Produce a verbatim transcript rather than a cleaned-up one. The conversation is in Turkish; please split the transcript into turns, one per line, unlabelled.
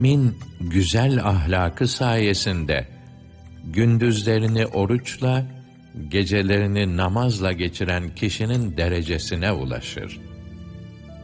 Min güzel ahlakı sayesinde gündüzlerini oruçla, gecelerini namazla geçiren kişinin derecesine ulaşır.